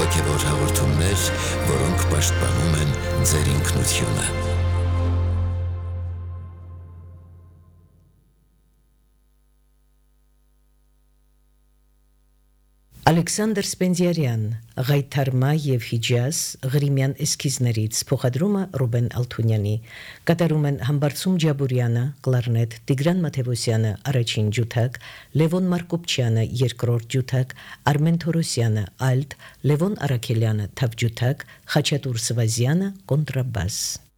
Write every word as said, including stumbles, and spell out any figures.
հոգևոր հաղորդումներ, որոնք պաշտպանում են ձեր ինքնությունը։ Ալեքսանդր Սպենդիարյան, Ղայթարմա և Հիջազ, Ղրիմյան էսքիզներից, փոխադրումը Ռուբեն Ալթունյանի, կատարում են Համբարձում Ջաբուրյանը, կլարնետ, Տիգրան Մաթևոսյանը, առաջին ջութակ, Լևոն Մարկոպչյանը, երկրորդ ջութակ, Արմեն Թորոսյանը, ալտ, Լևոն Արաքելյանը, թավջութակ, Խաչատուր Սվազյանը, կոնտրաբաս։